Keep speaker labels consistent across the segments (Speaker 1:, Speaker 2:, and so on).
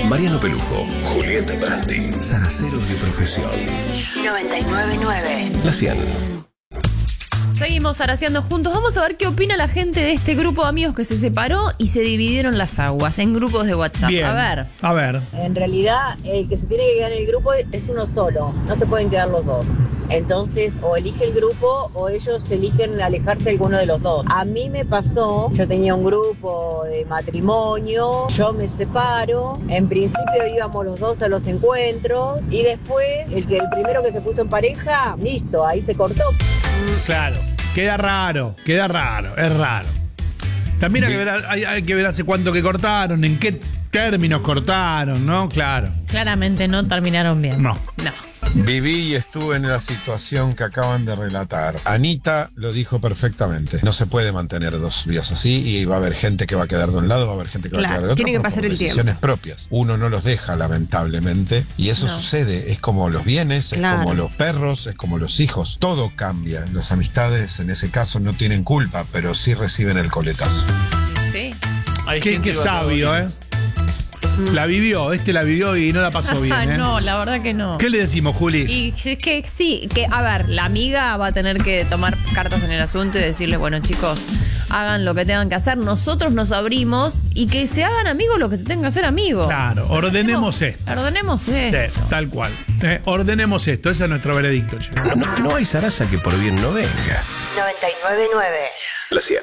Speaker 1: Mariano Pelufo, Julieta Prandi, zaraceros de profesión.
Speaker 2: 99.9.
Speaker 1: La 100.
Speaker 3: Seguimos zaraceando juntos. Vamos a ver qué opina la gente de este grupo de amigos que se separó y se dividieron las aguas en grupos de WhatsApp.
Speaker 4: Bien.
Speaker 3: A ver.
Speaker 5: En realidad, el que se tiene que quedar en el grupo es uno solo, no se pueden quedar los dos. Entonces, o elige el grupo o ellos eligen alejarse alguno de los dos. A mí me pasó, yo tenía un grupo de matrimonio, yo me separo, en principio íbamos los dos a los encuentros y después el primero que se puso en pareja, listo, ahí se cortó.
Speaker 4: Claro, queda raro, es raro. También hay que ver hace cuánto que cortaron, en qué términos cortaron, ¿no? Claro.
Speaker 3: Claramente no terminaron bien.
Speaker 4: No.
Speaker 6: Viví y estuve en la situación que acaban de relatar. Anita lo dijo perfectamente. No se puede mantener dos vidas así y va a haber gente que va a quedar de un lado, va a haber gente que va a quedar del otro.
Speaker 2: Tiene que pasar
Speaker 6: por
Speaker 2: el tiempo.
Speaker 6: decisiones propias. Uno no los deja, lamentablemente. Y eso sucede. Es como los bienes, es como los perros, es como los hijos. Todo cambia. Las amistades, en ese caso, no tienen culpa, pero sí reciben el coletazo.
Speaker 3: Sí.
Speaker 4: Qué sabio, ¿eh? La vivió y no la pasó bien, ¿eh?
Speaker 3: No, la verdad que no.
Speaker 4: ¿Qué le decimos, Juli?
Speaker 3: Y es que sí, que a ver, la amiga va a tener que tomar cartas en el asunto y decirle, bueno, chicos, hagan lo que tengan que hacer, nosotros nos abrimos y que se hagan amigos los que se tengan que hacer amigos.
Speaker 4: Claro, ordenemos esto.
Speaker 3: Sí,
Speaker 4: tal cual. Ordenemos esto, ese es nuestro veredicto, che.
Speaker 1: No hay zaraza que por bien no venga.
Speaker 2: 99.9.
Speaker 1: La 100.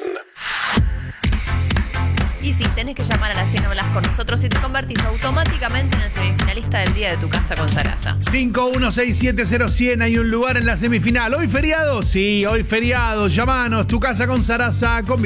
Speaker 3: Y sí, tenés que llamar a la 100 hablas con nosotros y te convertís automáticamente en el semifinalista del día de tu casa con Sarasa.
Speaker 4: 51670100, hay un lugar en la semifinal. ¿Hoy feriado? Sí, hoy feriado. Llamanos, tu casa con Sarasa.